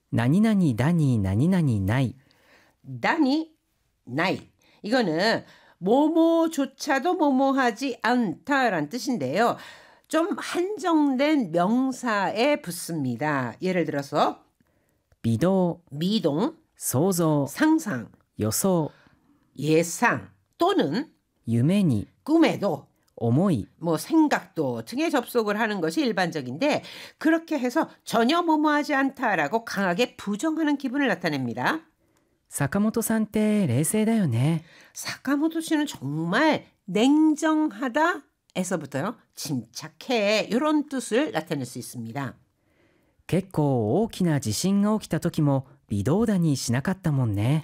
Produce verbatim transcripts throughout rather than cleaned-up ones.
何々だに何々ない。 다니, 나이. 이거는 뭐뭐조차도 뭐뭐하지 않다라는 뜻인데요. 좀 한정된 명사에 붙습니다. 예를 들어서 微動、 미동, 想像、 상상, 予想、 예상 또는 夢に、 꿈에도 思い、 뭐 생각도 등에 접속을 하는 것이 일반적인데 그렇게 해서 전혀 뭐뭐하지 않다라고 강하게 부정하는 기분을 나타냅니다. 坂本さんって冷静だよね。 사카모토 씨는 정말 냉정하다 에서부터요. 침착해 이런 뜻을 나타낼 수 있습니다. 結構大きな地震が起きた時も微動だにしなかったもんね。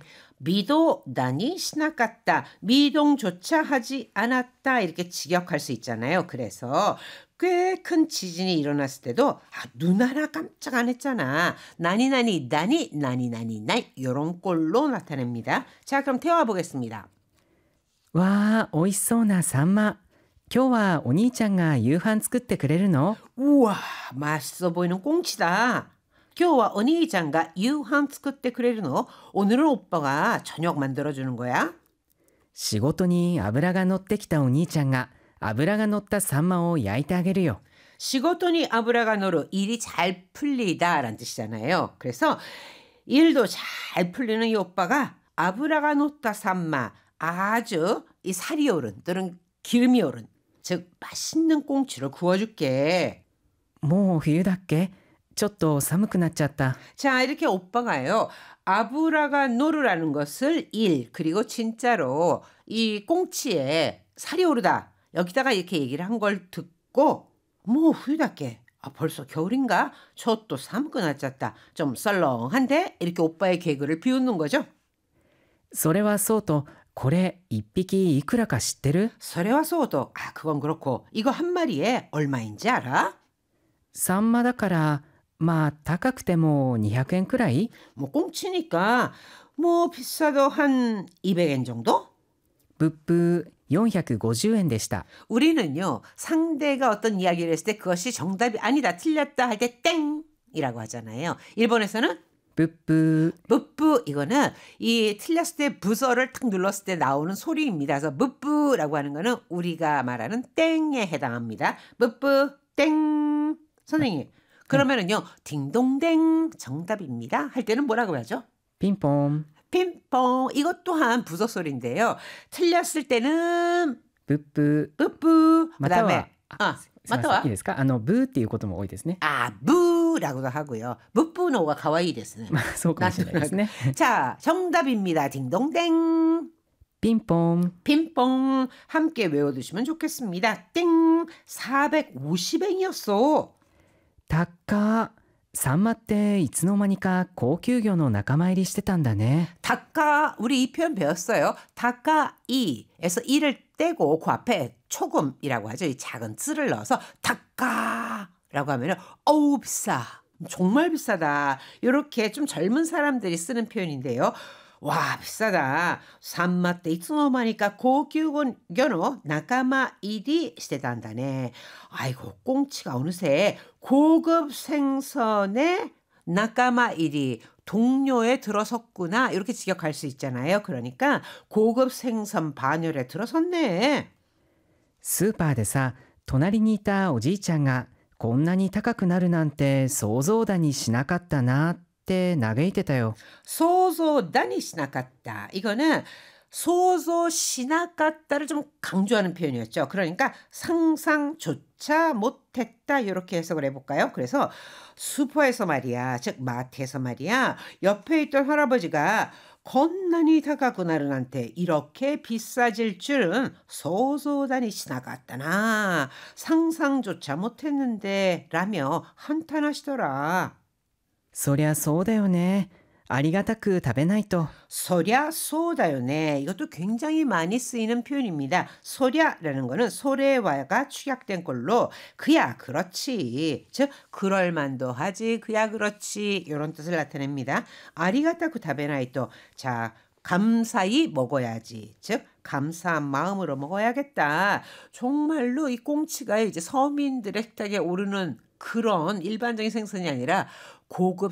미도다니 시나갔다. 미동조차 하지 않았다. 이렇게 직역할 수 있잖아요. 그래서 꽤 큰 지진이 일어났을 때도 아, 눈 하나 깜짝 안 했잖아. 나니나니 나니 나니나니 나이 이런 꼴로 나타냅니다. 자, 그럼 태워 보겠습니다. わあ、美味しそうなサンマ。今日はお兄ちゃんが夕飯作ってくれるの？ 우와, 맛있어 보이는 꽁치다. 今日はお兄ちゃんが夕飯作ってくれるの? 오늘은 오빠가 저녁 만들어주는 거야? 仕事に油が乗ってきたお兄ちゃんが油が乗ったサンマを焼いてあげるよ。 시고토니 아브라가 노르 일이 잘 풀리다라는 뜻이잖아요. 그래서 일도 잘 풀리는 이 오빠가 아브라가 놓다 삼마 아주 이 살이 오른 또는 기름이 오른 즉 맛있는 꽁치를 구워줄게. もう冬だっけ？ちょっと寒くなっちゃった。 자, 이렇게 오빠가요. 아브라가 노르라는 것을 일 그리고 진짜로 이 꽁치에 살이 오르다 여기다가 이렇게 얘기를 한 걸 듣고 뭐 후유답게 아, 벌써 겨울인가? 저 또 삼고 났졌다. 좀 썰렁한데? 이렇게 오빠의 개그를 비웃는 거죠. それはそうと、これ一匹いくらか知ってる？ 서래와 소도 아 그건 그렇고 이거 한 마리에 얼마인지 알아? サンマだからまあ高くてもにひゃくえんくらい？ 뭐 꽁치니까 뭐 비싸도 한 이백 엔 정도? 物風よんひゃくごじゅうえんでした。 우리는요 상대가 어떤 이야기를 했을 때 그것이 정답이 아니다 틀렸다 할 때 땡이라고 하잖아요. 일본에서는 物風 뿌뿌 이거는 이 틀렸을 때 부서를 탁 눌렀을 때 나오는 소리입니다. 그래서 뿌뿌라고 하는 거는 우리가 말하는 땡에 해당합니다. 뿌뿌 땡. 선생님 그러면은요 딩동댕 정답입니다 할 때는 뭐라고 하죠? ピンポン 핀뽕 이것 또한 부서 소리인데요. 틀렸을 때는 ブッブ 뿌뿌 または 그다음에 あ 아 すいません 맞다 いいですか？あのブーっていうことも多いですね。 아 부라고도 하고요. 뿌뿌노가 가와이 됐어요. まあそうかもしれないですね。 자 정답입니다. 딩동댕 ピンポン 핀뽕 함께 외워두시면 좋겠습니다. 땡 사백오십 엔이었어. 高っ。サンマっていつの間にか高級魚の仲間入りしてたんだね。 다까 우리 이 표현 배웠어요. 다까이에서 이를 떼고 그 앞에 초금이라고 하죠. 이 작은 쯔를 넣어서 다까라고 하면은 어우 비싸. 정말 비싸다. 이렇게 좀 젊은 사람들이 쓰는 표현인데요. 와 비싸다. 산마때 이츠노마니까 고규견노 나까마 일이 시대단다네. 아이고 꽁치가 어느새 고급 생선의 나까마 일이 동료에 들어섰구나 이렇게 직역할 수 있잖아요. 그러니까 고급 생선 반열에 들어섰네. スーパーでさ、隣にいたおじいちゃんがこんなに高くなるなんて想像だにしなかったなって嘆いてたよ。 소소다니 시나갔다. 이거는 소소 시나갔다를 좀 강조하는 표현이었죠. 그러니까 상상조차 못했다 이렇게 해석을 해볼까요? 그래서 슈퍼에서 말이야, 즉 마트에서 말이야, 옆에 있던 할아버지가 건난이 다가구나른한테 이렇게 비싸질 줄은 소소다니 시나갔다나 상상조차 못했는데 라며 한탄하시더라. そりゃそうだよね。ありがたく食べないと。 소랴 소다요네. 이것도 굉장히 많이 쓰이는 표현입니다. 소랴라는 거는 소래와가 축약된 걸로 그야 그렇지. 즉 그럴만도 하지 그야 그렇지 이런 뜻을 나타냅니다. 아리가타쿠 다베나이또 자 감사히 먹어야지. 즉 감사한 마음으로 먹어야겠다. 정말로 이 꽁치가 이제 서민들의 식탁에 오르는 그런 일반적인 생선이 아니라 고급